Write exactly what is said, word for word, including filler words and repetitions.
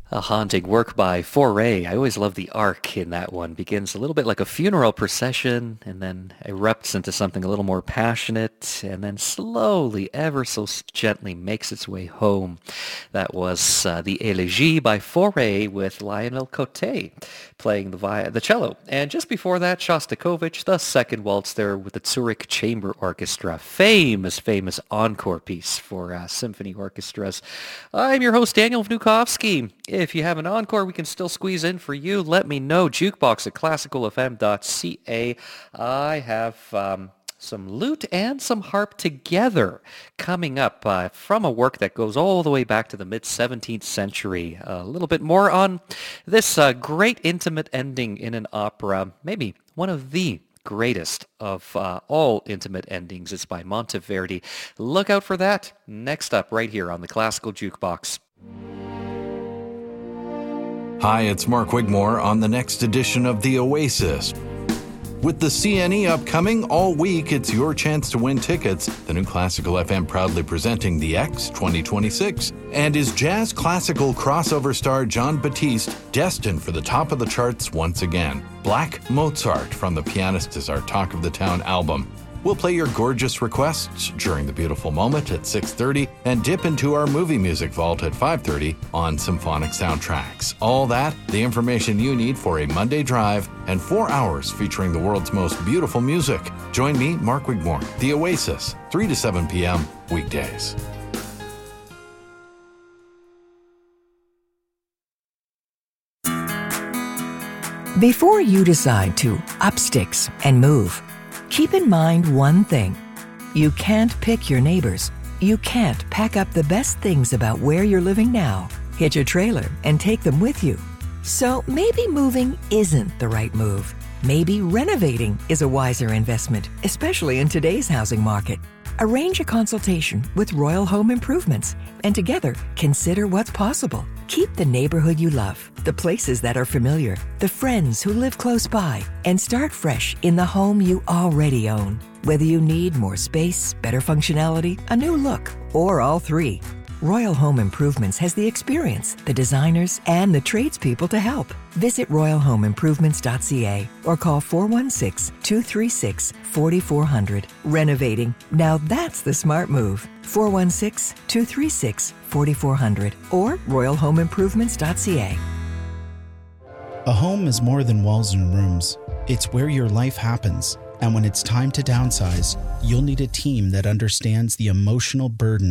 A haunting work by Foray. I always love the arc in that one. Begins a little bit like a funeral procession and then erupts into something a little more passionate and then slowly, ever so s- gently makes its way home. That was uh, the Elegie by Foray with Lionel Cote playing the vi- the cello. And just before that, Shostakovich, the second waltz there with the Zurich Chamber Orchestra. Famous, famous encore piece for uh, symphony orchestras. I'm your host, Daniel Vnukovsky. If you have an encore we can still squeeze in for you, let me know. Jukebox at classical f m dot c a. I have um, some lute and some harp together coming up uh, from a work that goes all the way back to the mid-seventeenth century. A little bit more on this uh, great intimate ending in an opera, maybe one of the greatest of uh, all intimate endings. It's by Monteverdi. Look out for that next up right here on the Classical Jukebox. Hi, it's Mark Wigmore on the next edition of The Oasis. With the C N E upcoming all week, it's your chance to win tickets. The new Classical F M proudly presenting The X twenty twenty-six. And is jazz classical crossover star Jon Batiste destined for the top of the charts once again? Black Mozart from The Pianist is our Talk of the Town album. We'll play your gorgeous requests during the beautiful moment at six thirty and dip into our movie music vault at five thirty on Symphonic Soundtracks. All that, the information you need for a Monday drive and four hours featuring the world's most beautiful music. Join me, Mark Wigmore, The Oasis, three to seven p.m. weekdays. Before you decide to up sticks and move, keep in mind one thing. You can't pick your neighbors. You can't pack up the best things about where you're living now, hitch a trailer, and take them with you. So maybe moving isn't the right move. Maybe renovating is a wiser investment, especially in today's housing market. Arrange a consultation with Royal Home Improvements and together consider what's possible. Keep the neighborhood you love, the places that are familiar, the friends who live close by, and start fresh in the home you already own. Whether you need more space, better functionality, a new look, or all three, Royal Home Improvements has the experience, the designers, and the tradespeople to help. Visit royal home improvements dot c a or call four one six, two three six, four four zero zero. Renovating, now that's the smart move. four one six, two three six, four four zero zero or royal home improvements dot c a. A home is more than walls and rooms. It's where your life happens. And when it's time to downsize, you'll need a team that understands the emotional burden